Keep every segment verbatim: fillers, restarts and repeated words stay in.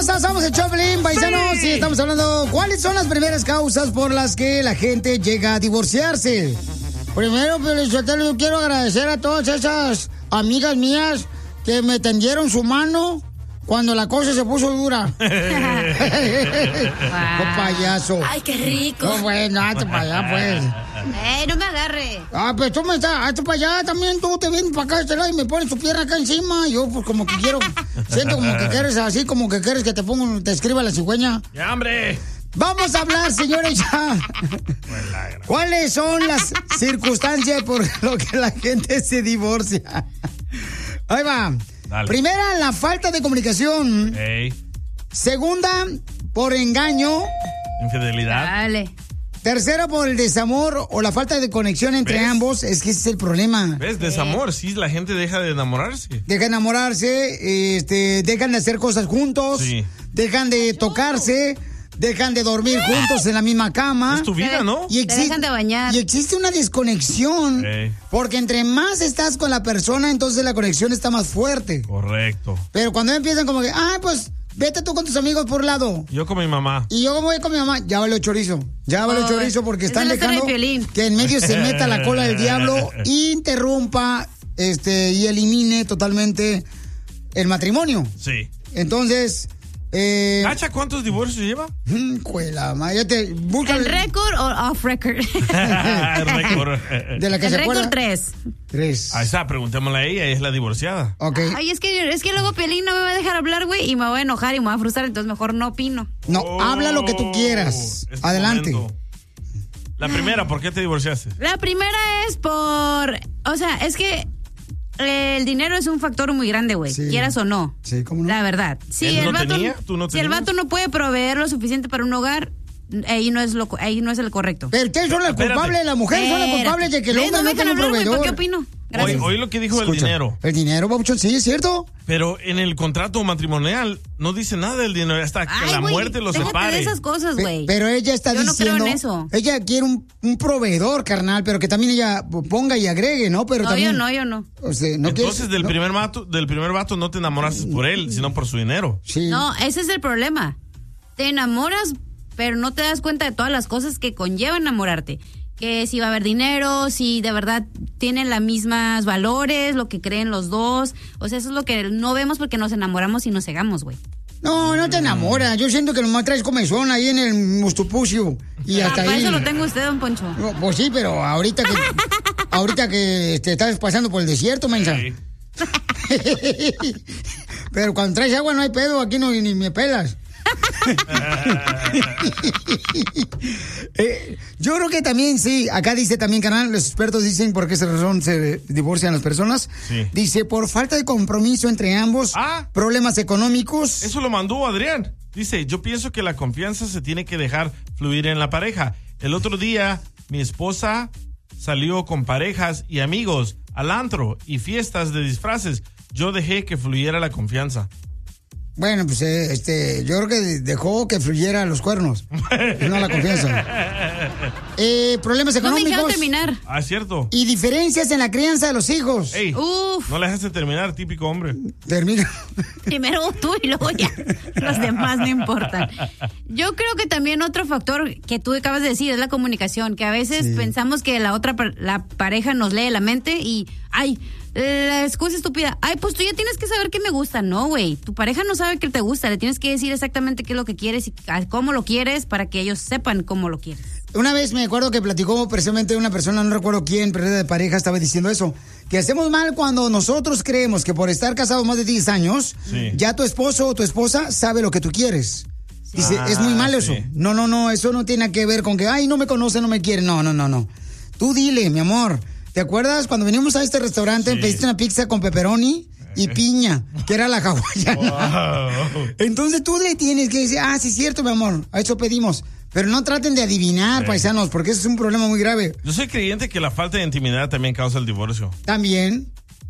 Somos el Choplin, paisanos, sí. Y estamos hablando cuáles son las primeras causas por las que la gente llega a divorciarse. Primero, yo quiero agradecer a todas esas amigas mías que me tendieron su mano cuando la cosa se puso dura. ¡Qué payaso! ¡Ay, qué rico! No, bueno, hazte para allá, pues. ¡Ey, no me agarre! Ah, pues tú me estás, hazte para allá también, tú te vienes para acá este lado y me pones tu pierna acá encima. Yo, pues, como que quiero, siento como que quieres así, como que quieres que te ponga, te escriba la cigüeña. ¡Ya, hombre! Vamos a hablar, señores, ya. ¿Cuáles son las circunstancias por lo que la gente se divorcia? Ahí va. Dale. Primera, la falta de comunicación. Hey. Segunda, por engaño. Infidelidad. Dale. Tercera, por el desamor o la falta de conexión entre ¿Ves? ambos. Es que ese es el problema. ¿Ves? Desamor. Sí, la gente deja de enamorarse. Deja de enamorarse, este, dejan de hacer cosas juntos. Sí. Dejan de tocarse. Dejan de dormir juntos en la misma cama. Es tu vida, ¿no? Y existe, dejan de bañar. Y existe una desconexión. Hey. Porque entre más estás con la persona, entonces la conexión está más fuerte. Correcto. Pero cuando empiezan como que, ah, pues, vete tú con tus amigos por un lado. Yo con mi mamá. Y yo como voy con mi mamá, ya vale chorizo. Ya vale oh, chorizo porque están dejando que en medio se meta la cola del diablo, interrumpa este y elimine totalmente el matrimonio. Sí. Entonces... Eh, ¿Cacha cuántos divorcios lleva? Cuela, madre, te busca ¿El récord o off record? El récord. De la que el se récord acuerda. tres. Tres. Ahí está, preguntémosle a ella, ella es la divorciada. Okay. Ay, es que, es que luego Piolín no me va a dejar hablar, güey, y me voy a enojar y me va a frustrar, entonces mejor no opino. No, oh, habla lo que tú quieras. Es Adelante. Momento. La primera, ¿por qué te divorciaste? La primera es por... O sea, es que... El dinero es un factor muy grande, güey, sí. Quieras o no. Sí, ¿cómo no? La verdad. Si ¿Él el no vato, tenía? ¿Tú no si el vato no puede proveer lo suficiente para un hogar, ahí no es lo, ahí no es el correcto. Pero ustedes son las culpables, las mujeres son las culpables de que el hombre no tenga un proveedor. ¿Por qué opino? Hoy, hoy lo que dijo Escucha, el dinero. El dinero, babuchón, sí, es cierto. Pero en el contrato matrimonial no dice nada del dinero hasta que Ay, la wey, muerte los separe. De esas cosas, güey. Pero ella está Yo diciendo. No creo en eso. Ella quiere un, un proveedor, carnal, pero que también ella ponga y agregue, ¿no? Pero no, también, yo no, yo no. O sea, no Entonces quieres, del no. primer vato, del primer vato no te enamoraste por él, sino por su dinero. Sí. No, ese es el problema. Te enamoras, pero no te das cuenta de todas las cosas que conlleva enamorarte. Que si va a haber dinero, si de verdad tienen los mismos valores, lo que creen los dos. O sea, eso es lo que no vemos porque nos enamoramos y nos cegamos, güey. No, no te enamoras. Yo siento que nomás traes comezón ahí en el mustupucio. Y ah, hasta para ahí. eso lo tengo usted, don Poncho. No, pues sí, pero ahorita que ahorita que te estás pasando por el desierto, mensa. Sí. Pero cuando traes agua no hay pedo, aquí no ni me pelas. eh, yo creo que también sí, acá dice también, canal, los expertos dicen por qué razón se divorcian las personas. Sí. Dice por falta de compromiso entre ambos, ah, problemas económicos. Eso lo mandó Adrián. Dice, yo pienso que la confianza se tiene que dejar fluir en la pareja. El otro día mi esposa salió con parejas y amigos al antro y fiestas de disfraces. Yo dejé que fluyera la confianza. Bueno, pues eh, este, yo creo que dejó que fluyera los cuernos, no la confianza. Eh, problemas económicos. No me dejaron terminar. Ah, es cierto. Y diferencias en la crianza de los hijos. Ey, Uf. No le dejaste terminar, típico hombre. Termina. Primero tú y luego ya. Los demás no importan. Yo creo que también otro factor que tú acabas de decir es la comunicación, que a veces sí. pensamos que la otra, la pareja nos lee la mente y, ay, la excusa estúpida, ay, pues tú ya tienes que saber qué me gusta. No, güey, tu pareja no sabe qué te gusta, le tienes que decir exactamente qué es lo que quieres y cómo lo quieres para que ellos sepan cómo lo quieres. Una vez me acuerdo que platicó precisamente una persona, no recuerdo quién, pero de pareja, estaba diciendo eso, que hacemos mal cuando nosotros creemos que por estar casados más de diez años, sí. ya tu esposo o tu esposa sabe lo que tú quieres. Sí. Dice, ah, es muy malo sí. eso. No, no, no, eso no tiene que ver con que, ay, no me conoce, no me quiere. No, no, no, no. Tú dile, mi amor. ¿Te acuerdas cuando venimos a este restaurante, sí. pediste una pizza con pepperoni y piña, que era la hawaiana? Wow. Entonces tú le tienes que decir, ah, sí es cierto, mi amor, a eso pedimos. Pero no traten de adivinar, sí. paisanos, porque eso es un problema muy grave. Yo soy creyente que la falta de intimidad también causa el divorcio. También.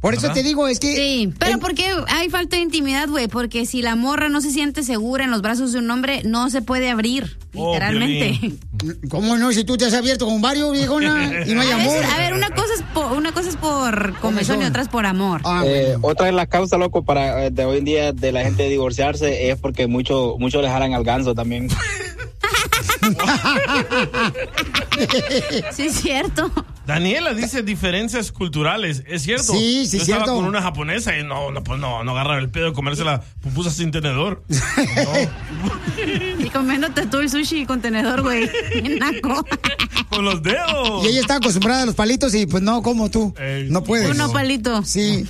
Por eso ¿verdad? te digo, es que... Sí, pero en- porque hay falta de intimidad, güey, porque si la morra no se siente segura en los brazos de un hombre, no se puede abrir, Oh, literalmente. Piolín. ¿Cómo no? Si tú te has abierto con varios, viejona, y no hay A, amor. veces- a ver, una cosa es por, una cosa es por convención y otra es por amor. Ah, Eh, bueno. otra de las causas, loco, para eh, de hoy en día de la gente divorciarse es porque muchos muchos le jalan al ganso también. Sí, es cierto. Daniela dice diferencias culturales. ¿Es cierto? Sí, sí, Yo cierto. estaba con una japonesa y no, no, pues no, no agarrar el pedo de comerse la pupusa sin tenedor. No, Y comiéndote tú el sushi con tenedor, güey. Bien naco. con los dedos. Y ella está acostumbrada a los palitos y pues no, como tú. Ey, No puedes. Uno palito. Sí.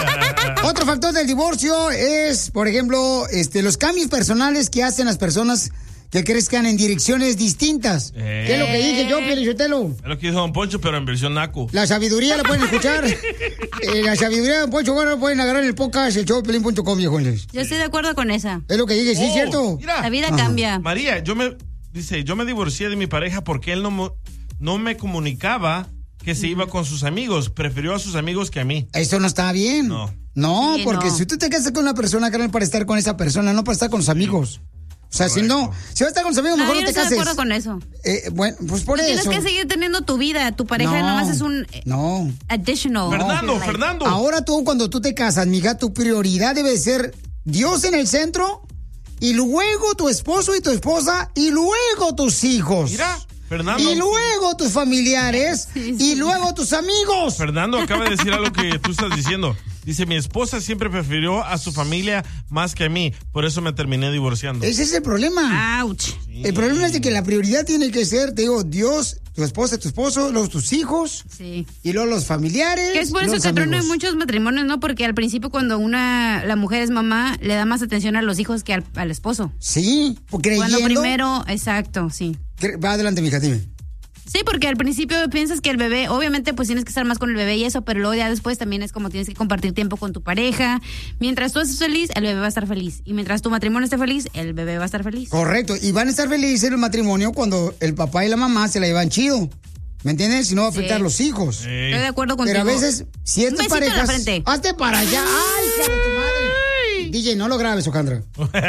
O- otro factor del divorcio es, por ejemplo, este, los cambios personales que hacen las personas que crezcan en direcciones distintas. Eh. ¿Qué es lo que dije yo, Pielichotelo? Es lo que dijo Don Poncho, pero en versión naco. La sabiduría la pueden escuchar. Eh, la sabiduría de Don Poncho, bueno, pueden agarrar el podcast, el show pelín punto com, viejones. Yo estoy de acuerdo con esa. Es lo que dije, sí, Oh, ¿cierto? mira. La vida Ajá. cambia. María, yo me dice, yo me divorcié de mi pareja porque él no, mo- no me comunicaba que se iba con sus amigos. Prefirió a sus amigos que a mí. Eso no está bien. No. No, Sí, porque no. si tú te casas con una persona, carnal, para estar con esa persona, no para estar con sus amigos. O sea, si no, si vas a estar con sus amigos, No, mejor yo no no te estoy de cases. acuerdo con eso. Eh, bueno, pues por Tienes eso. que seguir teniendo tu vida. Tu pareja No, nomás es un eh, No. additional. Fernando, Like, Fernando. Ahora tú, cuando tú te casas, mija, tu prioridad debe ser Dios en el centro y luego tu esposo y tu esposa y luego tus hijos. Mira, Fernando. Y luego tus familiares Sí, sí. y luego tus amigos. Fernando acaba de decir algo que tú estás diciendo. Dice, mi esposa siempre prefirió a su familia más que a mí. Por eso me terminé divorciando. Ese es el problema. Ouch. El problema es de que la prioridad tiene que ser, te digo, Dios, tu esposa, tu esposo, luego tus hijos Sí. y luego los familiares. Que es por y eso los que truenan amigos. muchos matrimonios, ¿no? Porque al principio cuando una la mujer es mamá, le da más atención a los hijos que al, al esposo. Sí, porque creyendo. Cuando primero, exacto, sí. Cre- Va adelante, mija, dime. Sí, porque al principio piensas que el bebé, obviamente pues tienes que estar más con el bebé y eso, pero luego ya después también es como tienes que compartir tiempo con tu pareja. Mientras tú estés feliz, el bebé va a estar feliz. Y mientras tu matrimonio esté feliz, el bebé va a estar feliz. Correcto, y van a estar felices en el matrimonio cuando el papá y la mamá se la llevan chido. ¿Me entiendes? Si no va a afectar Sí. a los hijos. Ey. Estoy de acuerdo contigo. Pero a veces, si Un estas besito en la parejas. frente. Hazte para allá. ¡Ay, hija de tu madre! D J, no lo grabes, Ojandra.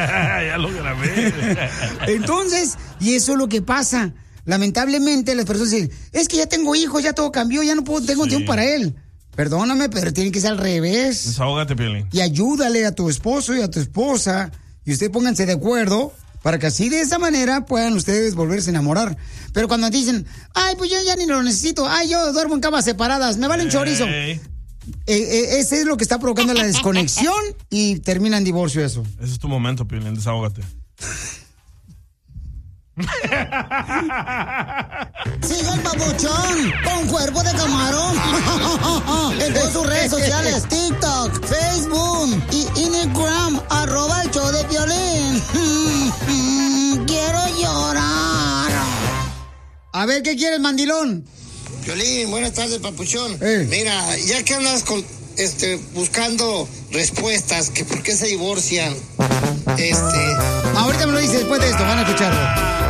Ya lo grabé. Entonces, y eso es lo que pasa. Lamentablemente, las personas dicen, es que ya tengo hijos, ya todo cambió, ya no puedo, tengo Sí. tiempo para él. Perdóname, pero tiene que ser al revés. Desahógate, Piolín. Y ayúdale a tu esposo y a tu esposa, y ustedes pónganse de acuerdo, para que así de esa manera puedan ustedes volverse a enamorar. Pero cuando dicen, ay, pues yo ya ni lo necesito, ay, yo duermo en camas separadas, me vale un chorizo. Ey, Eh, eh, ese es lo que está provocando la desconexión y termina en divorcio eso. ese es tu momento, Piolín. Desahógate. Sigue el papuchón con cuerpo de camarón en todas sus redes sociales, TikTok, Facebook y Instagram, arroba el show de Piolín. Quiero llorar. A ver, ¿qué quieres, mandilón? Piolín, buenas tardes, papuchón. Eh. Mira, ya que andas con, este, buscando respuestas, que por qué se divorcian, este... Ahorita me lo dice después de esto, van a escucharlo.